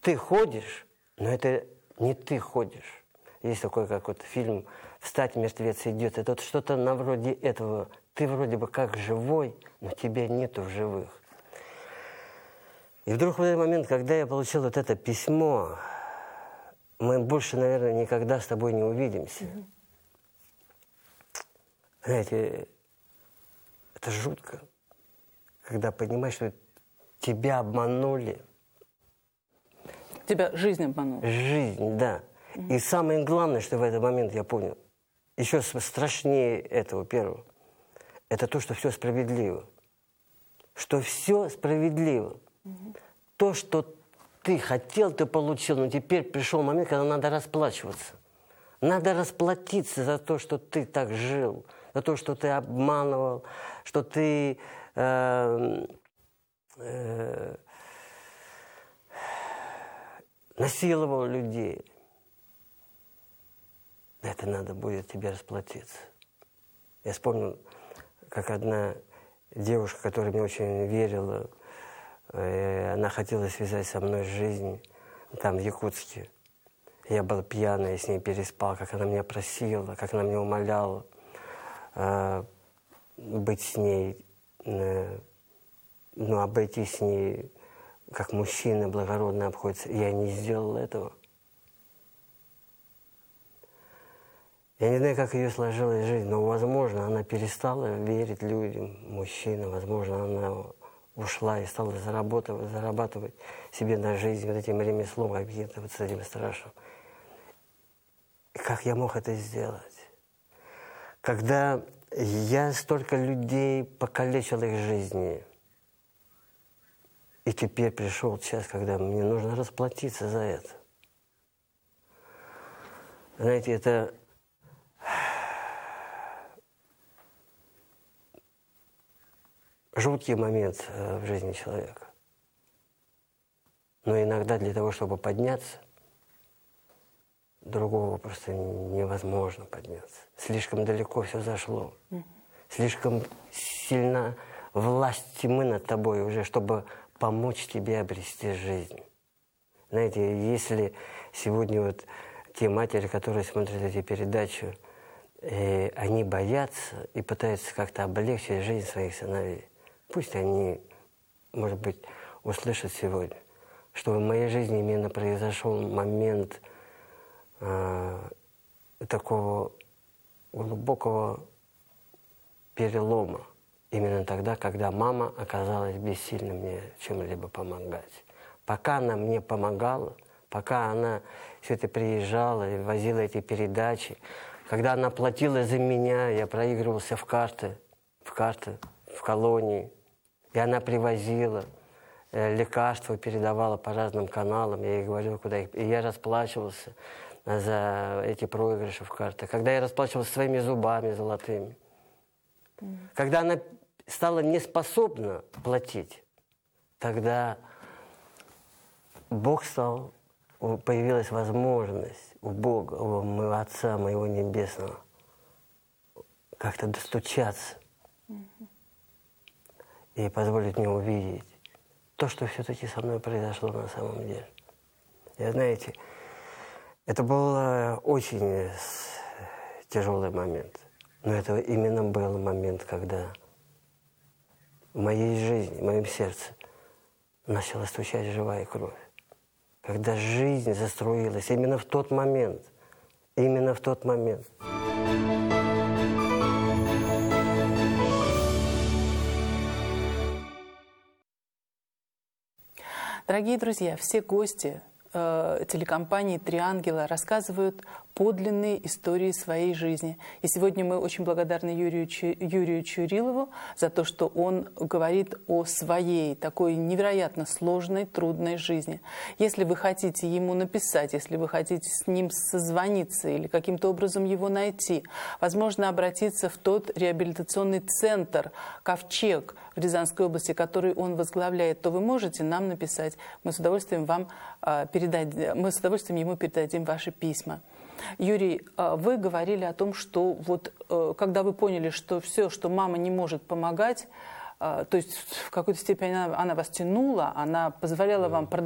ты ходишь, но это не ты ходишь. Есть такой, как вот фильм «Встать, мертвец идет». Это вот что-то на вроде этого. Ты вроде бы как живой, но тебя нету в живых. И вдруг в этот момент, когда я получил вот это письмо, мы больше, наверное, никогда с тобой не увидимся. Знаете, это жутко, когда понимаешь, что тебя обманули. Тебя жизнь обманула? Жизнь, да. И самое главное, что в этот момент я понял, еще страшнее этого первого, это то, что все справедливо. Что все справедливо. То, что ты хотел, ты получил, но теперь пришел момент, когда надо расплачиваться. Надо расплатиться за то, что ты так жил, за то, что ты обманывал, что ты насиловал людей. Это надо будет тебе расплатиться. Я вспомнил, как одна девушка, которая мне очень верила, она хотела связать со мной жизнь там, в Якутске. Я был пьяный, я с ней переспал, как она меня просила, как она меня умоляла быть с ней, ну, обойтись с ней, как мужчина благородно обходится. Я не сделал этого. Я не знаю, как ее сложилась жизнь, но, возможно, она перестала верить людям, мужчинам. Возможно, она ушла и стала зарабатывать себе на жизнь вот этим ремеслом, каким-то вот с этим страшным. И как я мог это сделать? Когда я столько людей покалечил их жизни, и теперь пришел час, когда мне нужно расплатиться за это. Знаете, это жуткий момент в жизни человека. Но иногда для того, чтобы подняться, другого просто невозможно подняться. Слишком далеко все зашло. Слишком сильна власть тьмы над тобой уже, чтобы помочь тебе обрести жизнь. Знаете, если сегодня вот те матери, которые смотрят эти передачи, они боятся и пытаются как-то облегчить жизнь своих сыновей, пусть они, может быть, услышат сегодня, что в моей жизни именно произошел момент такого глубокого перелома. Именно тогда, когда мама оказалась бессильна мне чем-либо помогать. Пока она мне помогала, пока она все это приезжала и возила эти передачи, когда она платила за меня, я проигрывался в карты, в колонии. И она привозила лекарства, передавала по разным каналам, я ей говорил, куда их... И я расплачивался за эти проигрыши в карты. Когда я расплачивался своими зубами золотыми. Когда она стала неспособна платить, тогда Бог стал, появилась возможность у Бога, у моего Отца, моего Небесного, как-то достучаться и позволить мне увидеть то, что все-таки со мной произошло на самом деле. И знаете, это был очень тяжелый момент. Но это именно был момент, когда в моей жизни, в моем сердце начала стучать живая кровь. Когда жизнь заструилась именно в тот момент. Именно в тот момент. Дорогие друзья, все гости телекомпании «Три ангела» рассказывают подлинные истории своей жизни. И сегодня мы очень благодарны Юрию Чурилову за то, что он говорит о своей такой невероятно сложной, трудной жизни. Если вы хотите ему написать, если вы хотите с ним созвониться или каким-то образом его найти, возможно, обратиться в тот реабилитационный центр «Ковчег» в Рязанской области, который он возглавляет, то вы можете нам написать. Мы с удовольствием ему передадим ваши письма. Юрий, вы говорили о том, что вот когда вы поняли, что все, что мама не может помогать, то есть в какой-то степени она вас тянула, она позволяла вам продолжать